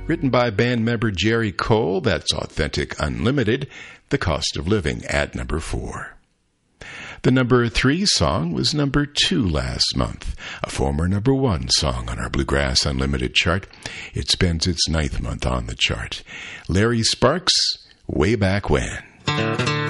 Written by band member Jerry Cole, that's Authentic Unlimited, The Cost of Living at number 4. The number 3 song was number 2 last month, a former number 1 song on our Bluegrass Unlimited chart. It spends its 9th month on the chart. Larry Sparks, Way Back When.